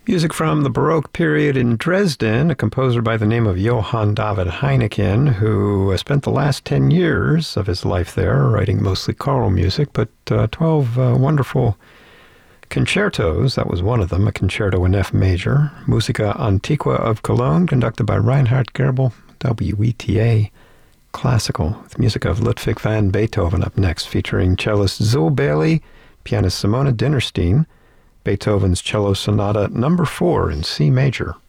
Music from the Baroque period in Dresden, a composer by the name of Johann David Heineken, who spent the last 10 years of his life there writing mostly choral music, but 12 wonderful concertos. That was one of them, a concerto in F major. Musica Antiqua of Cologne, conducted by Reinhard Gerbel, WETA Classical, with music of Ludwig van Beethoven up next, featuring cellist Zoe Bailey, pianist Simona Dinnerstein, Beethoven's Cello Sonata No. 4 in C major.